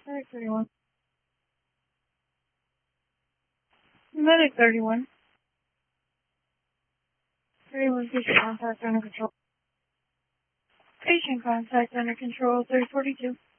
Medic 31. Medic 31. 31 patient contact under control. Patient contact under control 342.